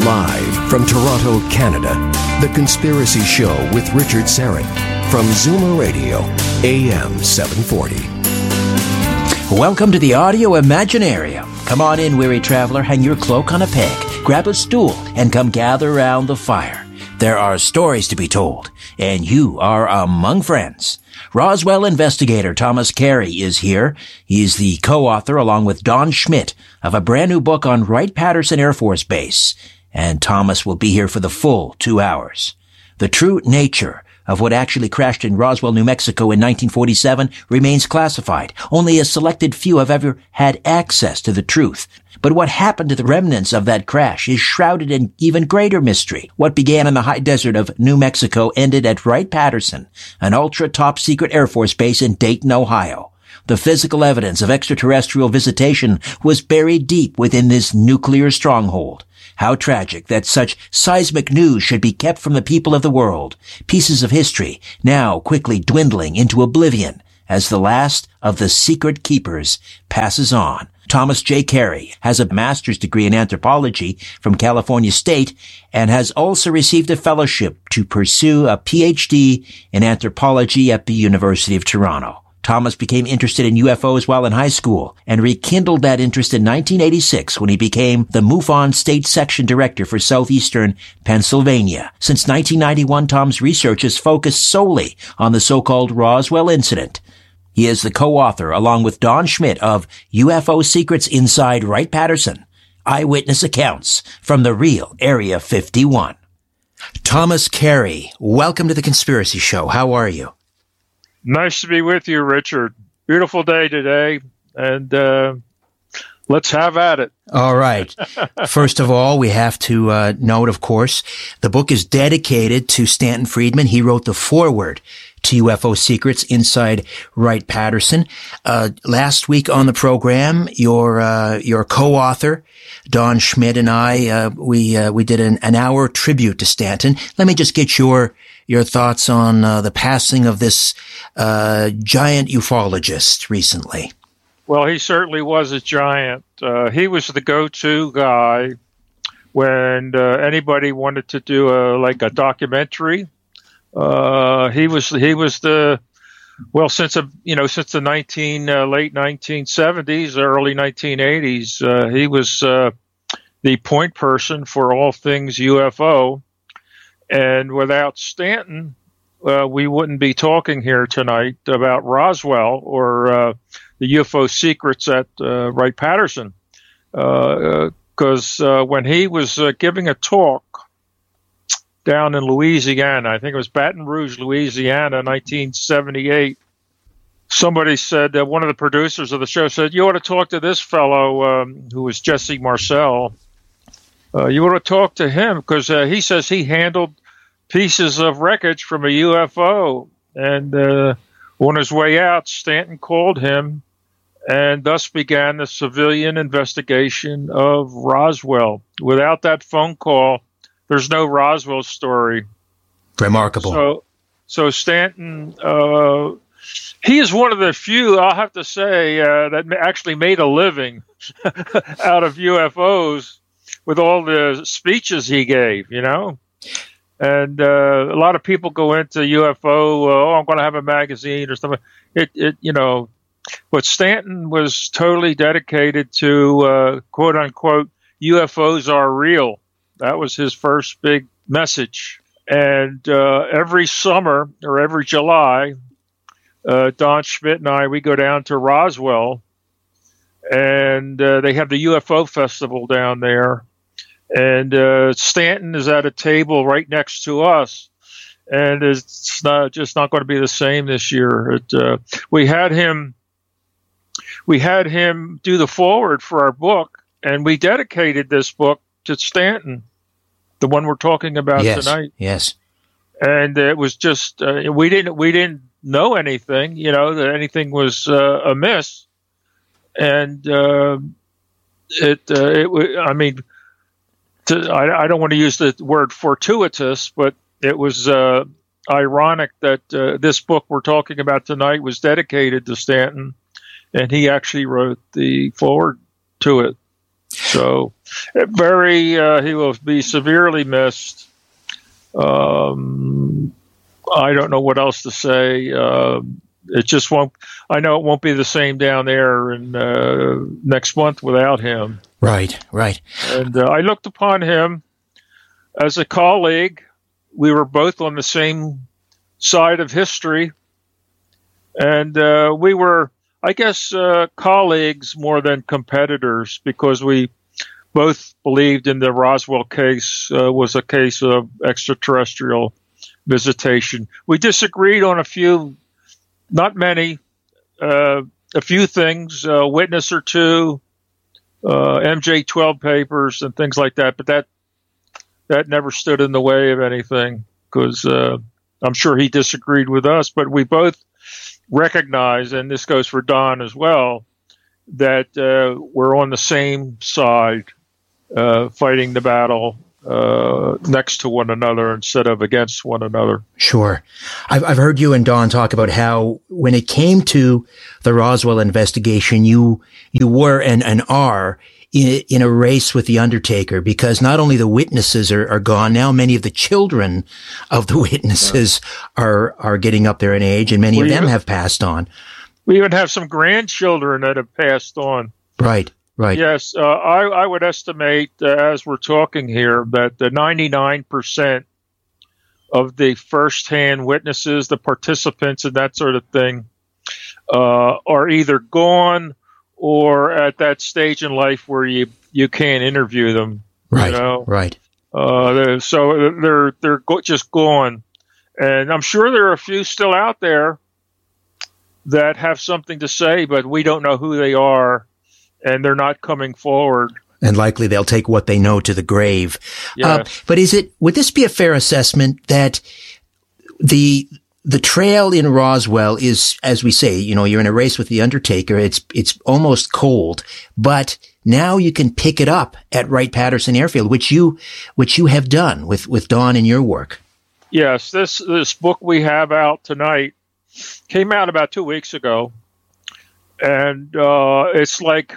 Live from Toronto, Canada, The Conspiracy Show with Richard Syrett from Zoomer Radio, AM 740. Welcome to the Audio Imaginarium. Come on in, weary traveler, hang your cloak on a peg, grab a stool, and come gather around the fire. There are stories to be told, and you are among friends. Roswell investigator Thomas Carey is here. He is the co-author, along with Don Schmitt, of a brand new book on Wright-Patterson Air Force Base. And Thomas will be here for the full 2 hours. The true nature of what actually crashed in Roswell, New Mexico in 1947 remains classified. Only a selected few have ever had access to the truth. But what happened to the remnants of that crash is shrouded in even greater mystery. What began in the high desert of New Mexico ended at Wright-Patterson, an ultra-top-secret Air Force base in Dayton, Ohio. The physical evidence of extraterrestrial visitation was buried deep within this nuclear stronghold. How tragic that such seismic news should be kept from the people of the world. Pieces of history now quickly dwindling into oblivion as the last of the secret keepers passes on. Thomas J. Carey has a master's degree in anthropology from California State and has also received a fellowship to pursue a PhD in anthropology at the University of Toronto. Thomas became interested in UFOs while in high school and rekindled that interest in 1986 when he became the MUFON State Section Director for Southeastern Pennsylvania. Since 1991, Tom's research has focused solely on the so-called Roswell incident. He is the co-author, along with Don Schmitt, of UFO Secrets Inside Wright-Patterson, Eyewitness Accounts from the Real Area 51. Thomas Carey, welcome to The Conspiracy Show. How are you? Nice to be with you, Richard. Beautiful day today, and let's have at it. All right. First of all, we have to note, of course, the book is dedicated to Stanton Friedman. He wrote the foreword to UFO Secrets Inside Wright-Patterson. Last week on the program, your co-author, Don Schmitt, and I, we did an hour tribute to Stanton. Let me just get your thoughts on the passing of this giant ufologist recently. Well, he certainly was a giant. He was the go-to guy when anybody wanted to do a documentary. He was the since the late 1970s, early 1980s. He was the point person for all things UFO. And without Stanton, we wouldn't be talking here tonight about Roswell or the UFO secrets at Wright-Patterson. Because when he was giving a talk down in Louisiana, I think it was Baton Rouge, Louisiana, 1978, somebody said, one of the producers of the show said, you ought to talk to this fellow who was Jesse Marcel. You ought to talk to him because he says he handled pieces of wreckage from a UFO. And on his way out, Stanton called him, and thus began the civilian investigation of Roswell. Without that phone call, there's no Roswell story. Remarkable. So Stanton, he is one of the few, I'll have to say, that actually made a living out of UFOs with all the speeches he gave, And a lot of people go into UFO, I'm going to have a magazine or something. But Stanton was totally dedicated to, quote unquote, UFOs are real. That was his first big message. And every summer or every July, Don Schmitt and I, we go down to Roswell, and they have the UFO festival down there. And Stanton is at a table right next to us, and it's not going to be the same this year. We had him do the foreword for our book, and we dedicated this book to Stanton, the one we're talking about tonight. Yes. And it was just we didn't know anything, that anything was amiss, and I don't want to use the word fortuitous, but it was ironic that this book we're talking about tonight was dedicated to Stanton, and he actually wrote the foreword to it. So He will be severely missed. I don't know what else to say. It just won't. I know it won't be the same down there in next month without him. Right. And I looked upon him as a colleague. We were both on the same side of history, and we were, I guess, colleagues more than competitors, because we both believed in the Roswell case was a case of extraterrestrial visitation. We disagreed on a few, not many, a few things, a witness or two, MJ-12 papers and things like that, but that never stood in the way of anything, because I'm sure he disagreed with us, but we both recognize, and this goes for Don as well, that we're on the same side, fighting the battle next to one another instead of against one another. Sure. I've heard you and Don talk about how when it came to the Roswell investigation, you were and are in a race with the Undertaker, because not only the witnesses are gone, now many of the children of the witnesses are getting up there in age, and many of them have passed on. We even have some grandchildren that have passed on. Right. Yes, I would estimate, as we're talking here, that the 99% of the first-hand witnesses, the participants and that sort of thing, are either gone or at that stage in life where you can't interview them. Right, you know? right. So they're just gone. And I'm sure there are a few still out there that have something to say, but we don't know who they are, and they're not coming forward. And likely they'll take what they know to the grave. Yes. But would this be a fair assessment that the trail in Roswell is, as we say, you're in a race with the Undertaker. It's almost cold, but now you can pick it up at Wright-Patterson Airfield, which you have done with Don and your work. Yes, this book we have out tonight came out about 2 weeks ago, and it's like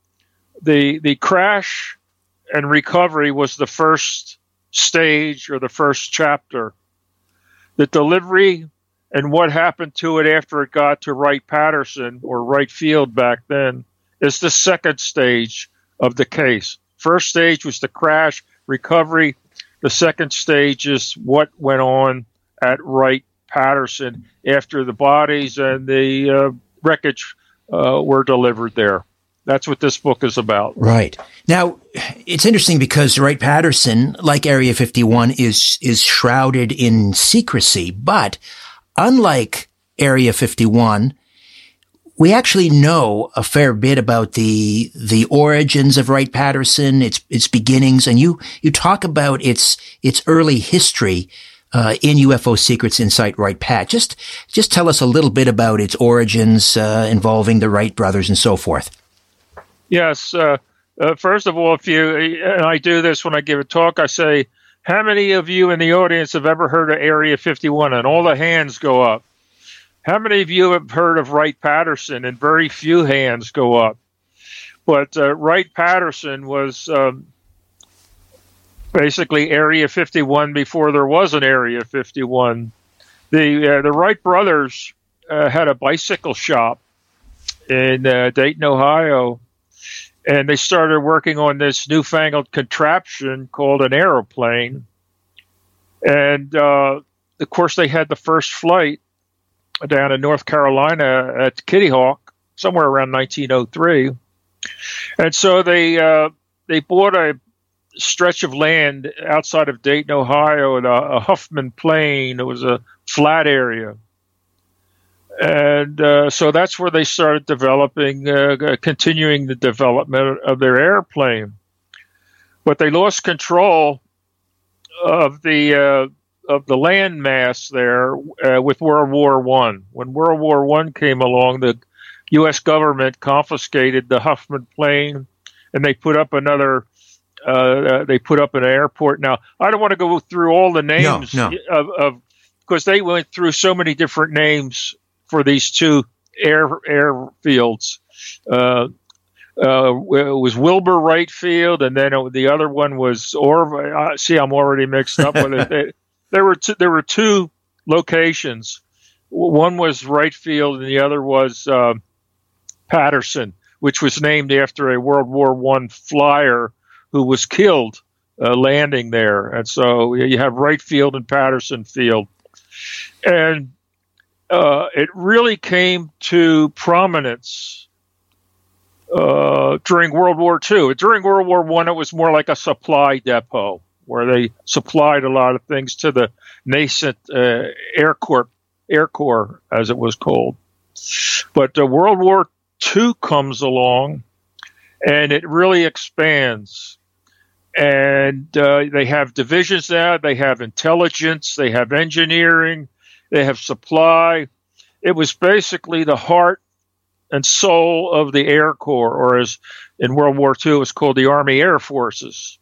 the crash and recovery was the first stage or the first chapter. The delivery and what happened to it after it got to Wright-Patterson, or Wright Field back then, is the second stage of the case. First stage was the crash, recovery. The second stage is what went on at Wright-Patterson after the bodies and the wreckage were delivered there. That's what this book is about. Right. Now, it's interesting because Wright-Patterson, like Area 51, is shrouded in secrecy. But unlike Area 51, we actually know a fair bit about the origins of Wright-Patterson, its beginnings, and you talk about its early history in UFO Secrets Insight Wright-Pat. Just tell us a little bit about its origins involving the Wright brothers and so forth. Yes. First of all, and I do this when I give a talk, I say, how many of you in the audience have ever heard of Area 51? And all the hands go up. How many of you have heard of Wright-Patterson? And very few hands go up. But Wright-Patterson was basically Area 51 before there was an Area 51. The Wright brothers had a bicycle shop in Dayton, Ohio. And they started working on this newfangled contraption called an aeroplane. And, of course, they had the first flight down in North Carolina at Kitty Hawk, somewhere around 1903. And so they bought a stretch of land outside of Dayton, Ohio, at a Huffman Plain. It was a flat area. And so that's where they started developing, continuing the development of their airplane. But they lost control of the land mass there with World War I. When World War I came along, the U.S. government confiscated the Huffman Plain, and they put up another. They put up an airport. Now, I don't want to go through all the names of because they went through so many different names for these two airfields. it was Wilbur Wright Field, and then the other one was Orville. See, I'm already mixed up with it. There were two locations. One was Wright Field, and the other was Patterson, which was named after a World War I flyer who was killed landing there. And so you have Wright Field and Patterson Field. And it really came to prominence during World War II. During World War I, it was more like a supply depot where they supplied a lot of things to the nascent Air Corps, as it was called. But World War II comes along, and it really expands. And they have divisions now. They have intelligence. They have engineering. They have supply. It was basically the heart and soul of the Air Corps, or as in World War II, it was called the Army Air Forces.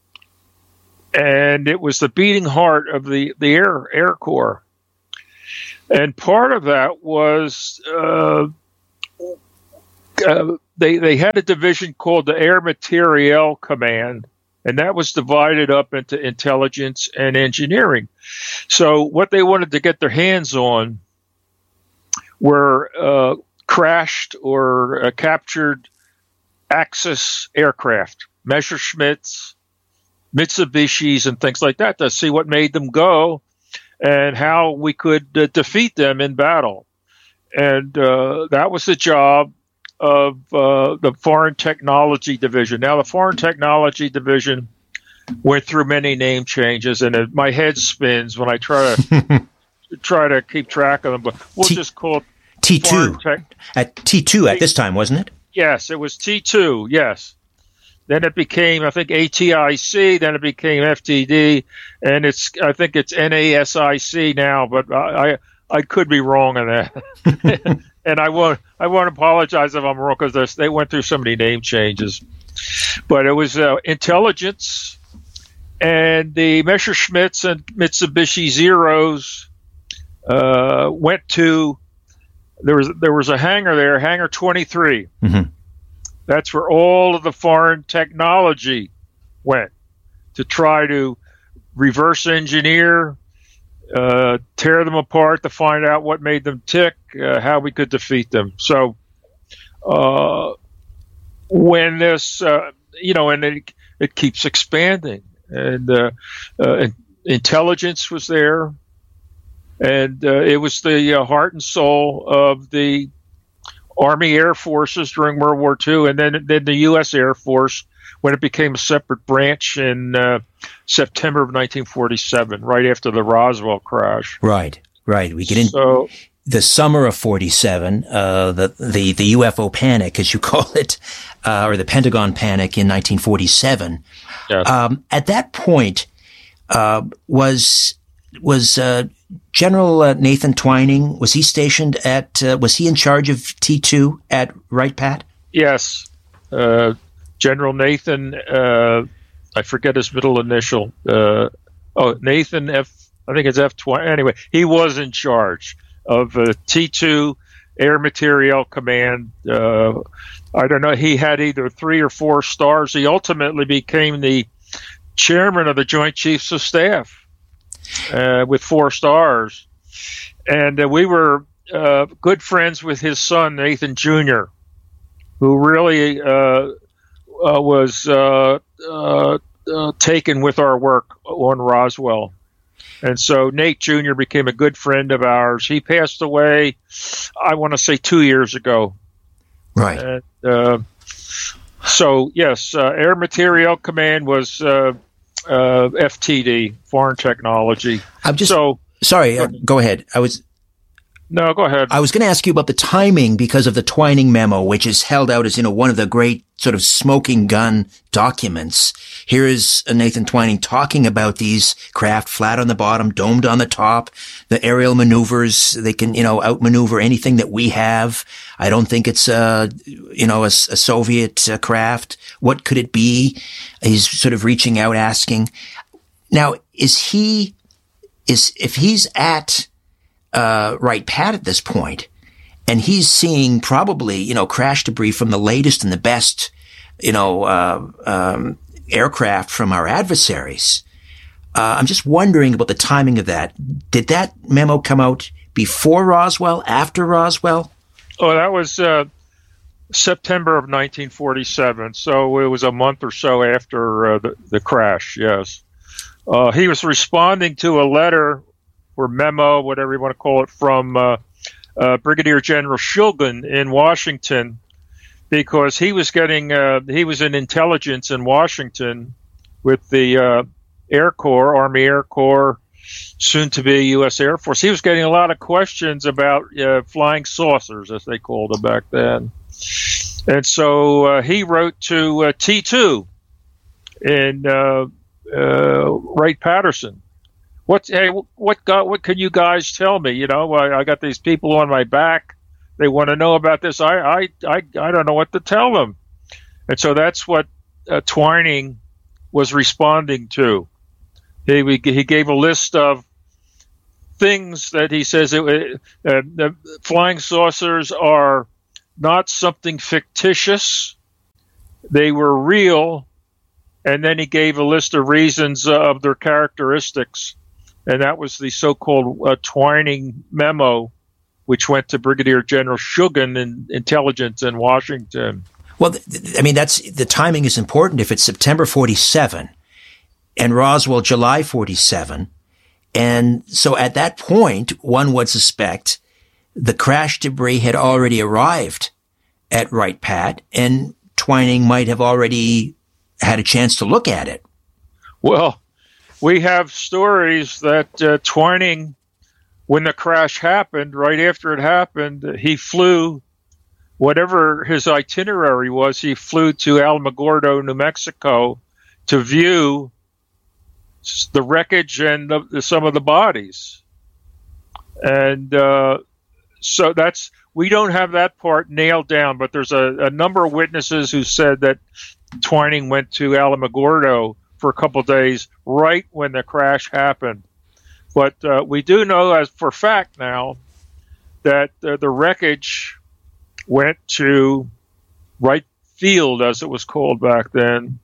And it was the beating heart of the Air Corps. And part of that was they had a division called the Air Materiel Command, and that was divided up into intelligence and engineering. So what they wanted to get their hands on were crashed or captured Axis aircraft, Messerschmitts, Mitsubishis, and things like that, to see what made them go and how we could defeat them in battle. And that was the job of the Foreign Technology Division. Now, the Foreign Technology Division went through many name changes, and my head spins when I try to keep track of them. But we'll just call it T2. At T2 at this time, wasn't it? Yes, it was T2, yes. Then it became, I think, ATIC. Then it became FTD, and I think it's NASIC now. But I could be wrong on that, and I won't apologize if I'm wrong, because they went through so many name changes. But it was intelligence, and the Messerschmitts and Mitsubishi Zeros went to. There was a hangar there, Hangar 23. Mm-hmm. That's where all of the foreign technology went, to try to reverse engineer, tear them apart, to find out what made them tick, how we could defeat them. So when this, and it keeps expanding, and intelligence was there, and it was the heart and soul of the Army Air Forces during World War II, and then the U.S. Air Force when it became a separate branch in September of 1947, right after the Roswell crash. Right. We get into the summer of 47, the UFO panic, as you call it, or the Pentagon panic in 1947. Yes. At that point, was General Nathan Twining, was he stationed was he in charge of T2 at Wright-Patt? Yes. General Nathan, I forget his middle initial. Nathan F, I think it's F20. Anyway, he was in charge of T2 Air Materiel Command. I don't know, he had either 3 or 4 stars. He ultimately became the chairman of the Joint Chiefs of Staff. With 4 stars, and we were good friends with his son Nathan Jr., who really was taken with our work on Roswell, and so Nate Jr. became a good friend of ours. He passed away, I want to say 2 years ago. Right. And, so yes, Air Materiel Command was. FTD, Foreign Technology. I'm just sorry. Go ahead. No, go ahead. I was going to ask you about the timing because of the Twining memo, which is held out as one of the great sort of smoking gun documents. Here is Nathan Twining talking about these craft, flat on the bottom, domed on the top, the aerial maneuvers. They can outmaneuver anything that we have. I don't think it's a Soviet craft. What could it be? He's sort of reaching out, asking. Now, if he's at Wright-Patt at this point, and he's seeing probably, crash debris from the latest and the best, aircraft from our adversaries. I'm just wondering about the timing of that. Did that memo come out before Roswell, after Roswell? Oh, that was September of 1947. So it was a month or so after the crash, yes. He was responding to a letter or memo, whatever you want to call it, from Brigadier General Shulgin in Washington, because he was in intelligence in Washington with the Air Corps, Army Air Corps, soon to be U.S. Air Force. He was getting a lot of questions about flying saucers, as they called them back then. And so he wrote to T2 in Wright-Patterson. What can you guys tell me? I got these people on my back. They want to know about this. I don't know what to tell them. And so that's what Twining was responding to. He gave a list of things that he says the flying saucers are not something fictitious. They were real. And then he gave a list of reasons of their characteristics. And that was the so-called Twining memo, which went to Brigadier General Shulgin in intelligence in Washington. Well, the timing is important. If it's September 47 and Roswell July 47, and so at that point, one would suspect the crash debris had already arrived at Wright-Pat, and Twining might have already had a chance to look at it. Well, we have stories that Twining, when the crash happened, right after it happened, he flew, whatever his itinerary was, he flew to Alamogordo, New Mexico, to view the wreckage and some of the bodies. And so we don't have that part nailed down, but there's a number of witnesses who said that Twining went to Alamogordo for a couple of days right when the crash happened. But we do know as for fact now that the wreckage went to Wright Field, as it was called back then.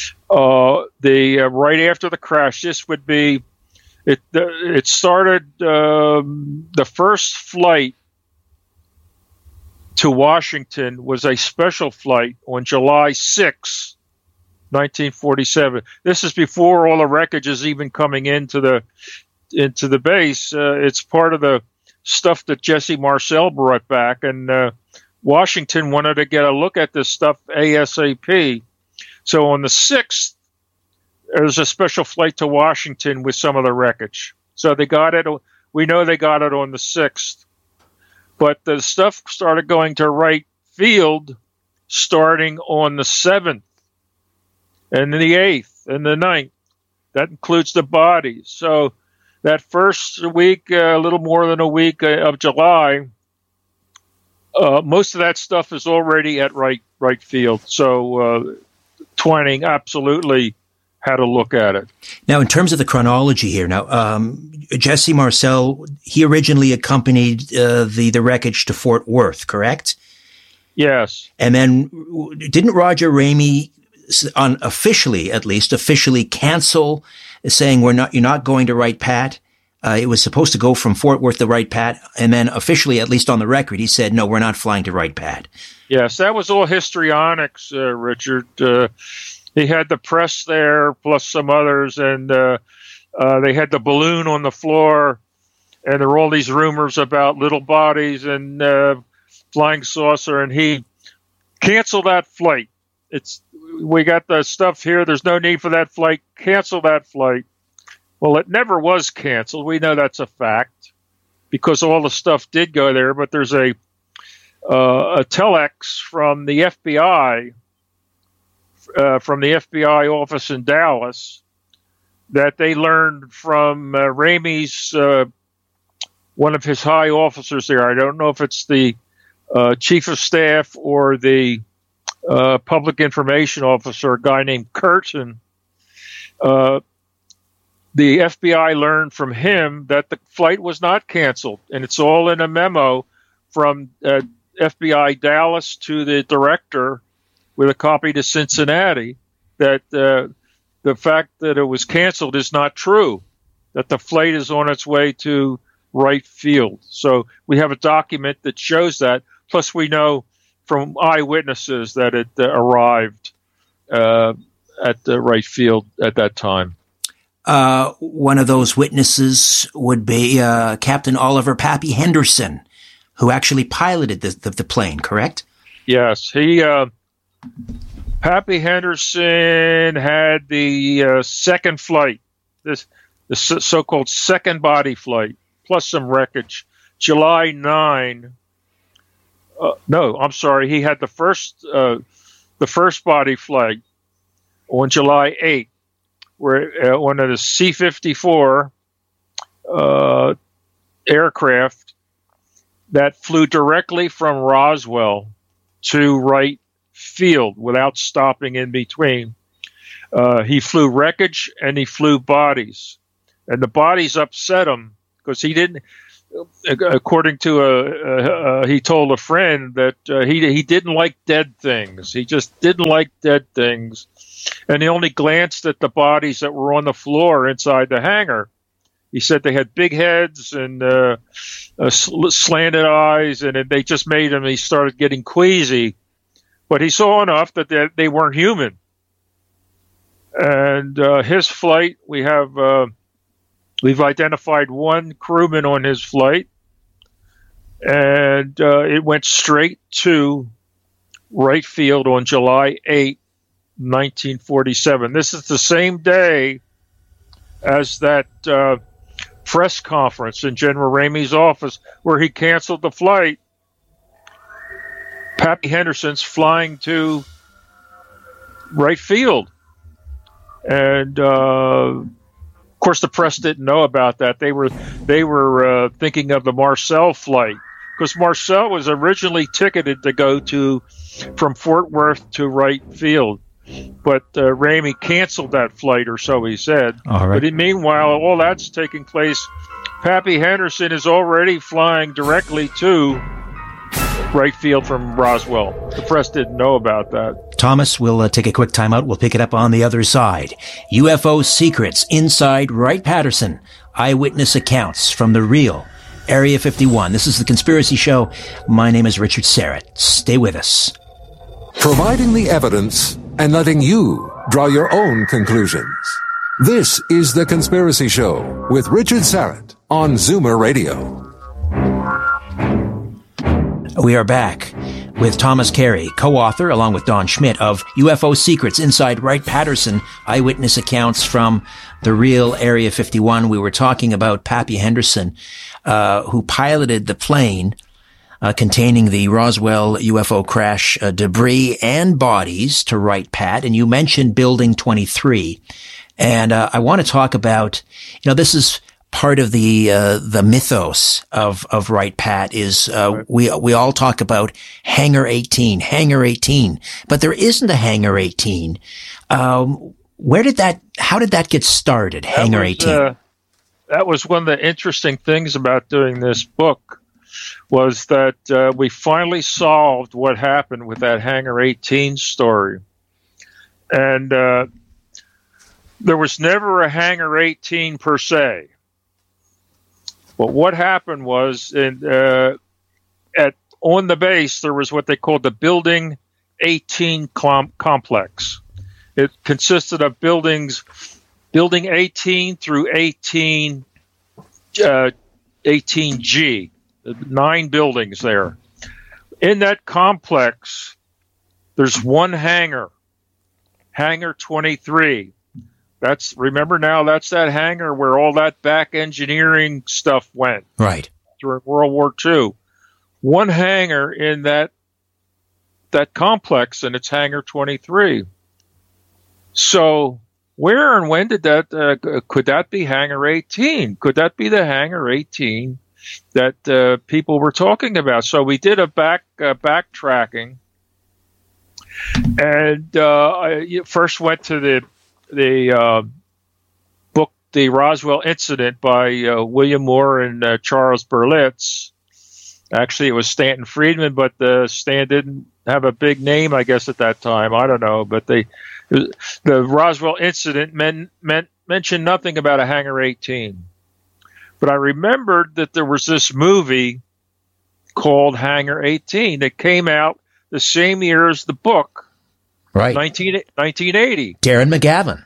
Right after the crash, this would be it started the first flight to Washington was a special flight on July 6, 1947. This is before all the wreckage is even coming into the base. It's part of the stuff that Jesse Marcel brought back, and Washington wanted to get a look at this stuff ASAP. So on the 6th, there's a special flight to Washington with some of the wreckage. So they got it. We know they got it on the 6th. But the stuff started going to Wright Field starting on the 7th and the 8th and the 9th. That includes the bodies. So that first week, a little more than a week of July, most of that stuff is already at Wright Field. So Twining absolutely had a look at it. Now, in terms of the chronology here, Jesse Marcel, he originally accompanied the wreckage to Fort Worth, correct? Yes. And then didn't Roger Ramey, officially cancel, saying you're not going to Wright-Pat? It was supposed to go from Fort Worth to Wright-Pat, and then officially, at least on the record, he said, no, we're not flying to Wright-Pat. Yes, that was all histrionics, Richard. He had the press there, plus some others, and they had the balloon on the floor, and there were all these rumors about little bodies and flying saucer, and he canceled that flight. We got the stuff here. There's no need for that flight. Cancel that flight. Well, it never was canceled. We know that's a fact because all the stuff did go there, but there's a telex from the FBI, from the FBI office in Dallas, that they learned from Ramey's, one of his high officers there. I don't know if it's the chief of staff or the public information officer, a guy named Curtin. The FBI learned from him that the flight was not canceled, and it's all in a memo from FBI Dallas to the director with a copy to Cincinnati that the fact that it was canceled is not true, that the flight is on its way to right field. So we have a document that shows that. Plus, we know from eyewitnesses that it arrived at the right field at that time. One of those witnesses would be Captain Oliver Pappy Henderson, who actually piloted the plane, correct? Yes. Pappy Henderson had the second flight, the so-called second body flight, plus some wreckage. July 9. No, I'm sorry. He had the first body flight on July 8, where one of the C-54 aircraft that flew directly from Roswell to Wright Field without stopping in between. He flew wreckage and he flew bodies, and the bodies upset him because he didn't. According to he told a friend that he didn't like dead things. He just didn't like dead things, and he only glanced at the bodies that were on the floor inside the hangar. He said they had big heads and slanted eyes, and they just made him. He started getting queasy, but he saw enough that they weren't human. And his flight, we've identified one crewman on his flight, and it went straight to Wright Field on July 8, 1947. This is the same day as that press conference in General Ramey's office where he canceled the flight. Pappy Henderson's flying to Wright Field. And of course, the press didn't know about that. They were thinking of the Marcel flight, because Marcel was originally ticketed to go from Fort Worth to Wright Field, but Ramey canceled that flight, or so he said. All right. But meanwhile, all that's taking place. Pappy Henderson is already flying directly to Wright Field from Roswell. The press didn't know about that. Thomas, we'll take a quick time out. We'll pick it up on the other side. UFO secrets inside Wright-Patterson. Eyewitness accounts from the real Area 51. This is The Conspiracy Show. My name is Richard Syrett. Stay with us. Providing the evidence and letting you draw your own conclusions. This is The Conspiracy Show with Richard Syrett on Zoomer Radio. We are back with Thomas Carey, co-author, along with Don Schmitt, of UFO Secrets Inside Wright-Patterson, Eyewitness Accounts from the Real Area 51. We were talking about Pappy Henderson, who piloted the plane containing the Roswell UFO crash debris and bodies to Wright-Pat. And you mentioned Building 23. And I want to talk about, this is part of the mythos of Wright-Pat is we all talk about Hangar 18, but there isn't a Hangar 18. How did that get started? Hangar 18. That was one of the interesting things about doing this book, was that we finally solved what happened with that Hangar 18 story, and there was never a Hangar 18 per se. But what happened was, on the base, there was what they called the Building 18 complex. It consisted of Building 18 through 18G, 9 buildings there. In that complex, there's one hangar, Hangar 23. That's that hangar where all that back engineering stuff went. Right. During World War II. One hangar in that complex, and it's Hangar 23. So where and when did that, could that be Hangar 18? Could that be the Hangar 18 that people were talking about? So we did a backtracking, and I first went to the book, The Roswell Incident by William Moore and Charles Berlitz. Actually, it was Stanton Friedman, but Stan didn't have a big name, I guess, at that time. I don't know, but the Roswell incident mentioned nothing about a Hangar 18. But I remembered that there was this movie called Hangar 18 that came out the same year as the book, right? 1980. Darren McGavin.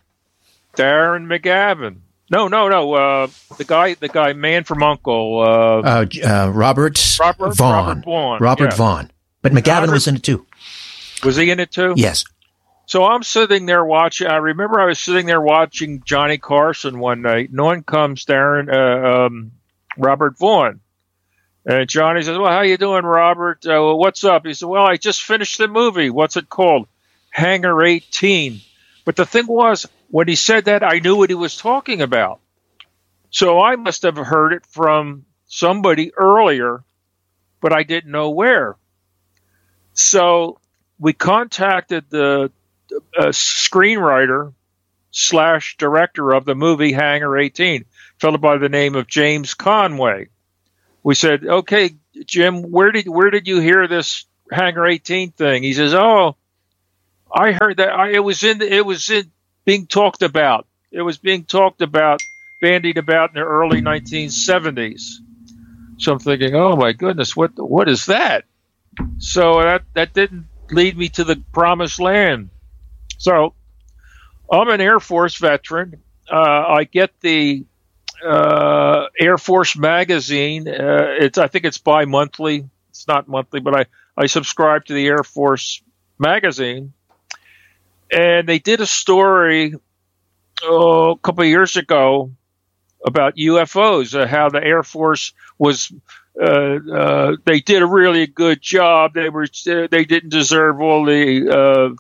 No. The guy, Man from U.N.C.L.E. Robert Vaughn. Robert Vaughn. But McGavin was in it too. Was he in it too? Yes. So I'm sitting there watching. I remember I was sitting there watching Johnny Carson one night, and on comes Robert Vaughn. And Johnny says, "Well, how you doing, Robert? Well, what's up?" He said, "Well, I just finished the movie. What's it called? Hangar 18. But the thing was, when he said that, I knew what he was talking about. So I must have heard it from somebody earlier, but I didn't know where. So we contacted the screenwriter / director of the movie Hangar 18, a fellow by the name of James Conway. We said, "Okay, Jim, where did you hear this Hangar 18 thing?" He says, "Oh, I heard that it was being talked about. It was being talked about, bandied about in the early 1970s." So I'm thinking, "Oh my goodness, what is that?" So that didn't lead me to the promised land. So I'm an Air Force veteran. I get the Air Force magazine. I think it's bi-monthly. It's not monthly, but I subscribe to the Air Force magazine. And they did a story a couple of years ago about UFOs, how the Air Force was. They did a really good job. They didn't deserve all the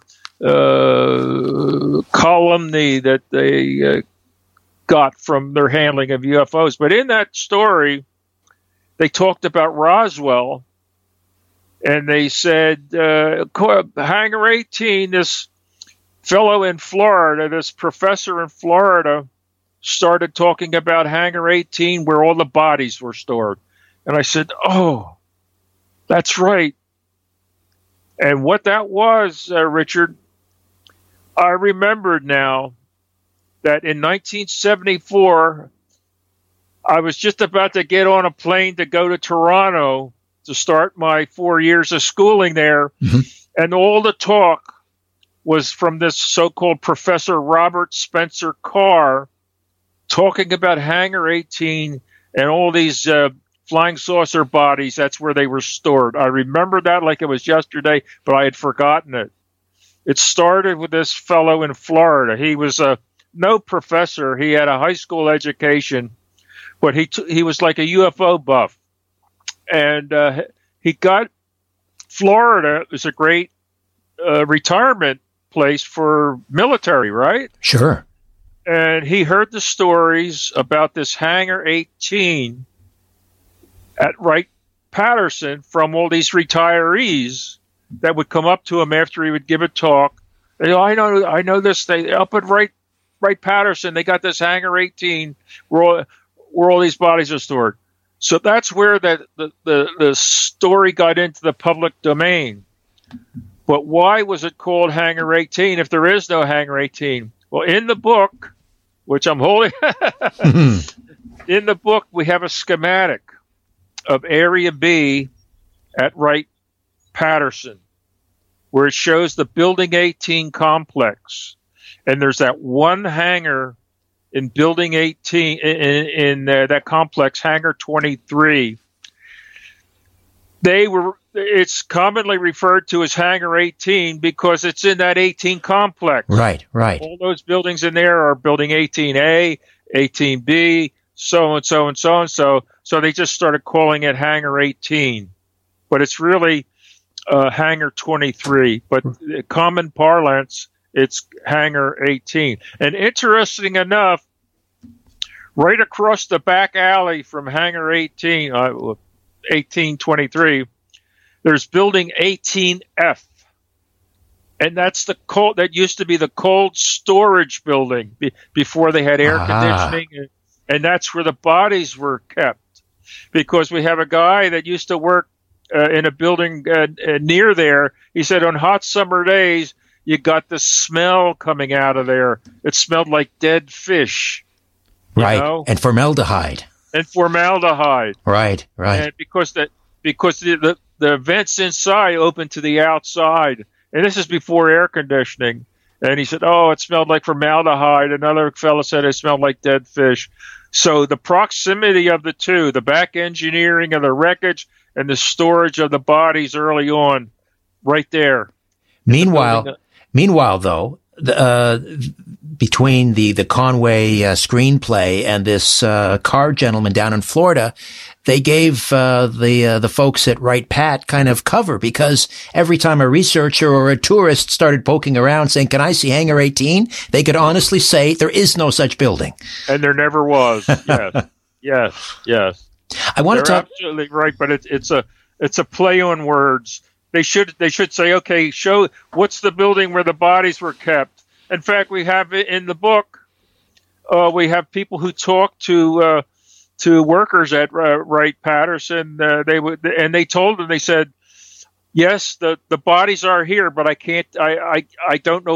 calumny that they got from their handling of UFOs. But in that story, they talked about Roswell, and they said Hangar 18. This fellow in Florida, this professor in Florida, started talking about Hangar 18 where all the bodies were stored. And I said, "Oh, that's right." And what that was, Richard, I remembered now that in 1974, I was just about to get on a plane to go to Toronto to start my 4 years of schooling there. Mm-hmm. And all the talk was from this so-called Professor Robert Spencer Carr talking about Hangar 18 and all these flying saucer bodies. That's where they were stored. I remember that like it was yesterday, but I had forgotten it. It started with this fellow in Florida. He was no professor. He had a high school education, but he was like a UFO buff. And he got Florida is a great retirement place for military, right? Sure. And he heard the stories about this Hangar 18 at Wright-Patterson from all these retirees that would come up to him after he would give a talk. They go, I know this. They up at Wright-Patterson, they got this Hangar 18 where all these bodies are stored. So that's where the story got into the public domain. But why was it called Hangar 18 if there is no Hangar 18? Well, in the book, which I'm holding, in the book we have a schematic of Area B at Wright-Patterson, where it shows the Building 18 complex. And there's that one hangar in Building 18, in that complex, Hangar 23. It's commonly referred to as Hangar 18 because it's in that 18 complex. Right. All those buildings in there are Building 18A, 18B, so and so and so and so. So they just started calling it Hangar 18. But it's really Hangar 23. But common parlance, it's Hangar 18. And interesting enough, right across the back alley from Hangar 18, 1823, there's Building 18F. And that's that used to be the cold storage building before they had air conditioning. And that's where the bodies were kept. Because we have a guy that used to work in a building near there. He said on hot summer days, you got the smell coming out of there. It smelled like dead fish. Right. Know? And formaldehyde. Right. And because the vents inside open to the outside. And this is before air conditioning. And he said, oh, it smelled like formaldehyde. Another fellow said it smelled like dead fish. So the proximity of the two, the back engineering of the wreckage and the storage of the bodies early on, right there. Meanwhile, though, between the Conway screenplay and this car gentleman down in Florida, they gave the folks at Wright Pat kind of cover, because every time a researcher or a tourist started poking around saying, "Can I see Hangar 18?" they could honestly say there is no such building, and there never was. Yes. I want to talk. Absolutely right, but it's a play on words. They should say, okay, show what's the building where the bodies were kept. In fact, we have it in the book. We have people who talk to workers at Wright-Patterson. They told them, they said, yes, the bodies are here, but I don't know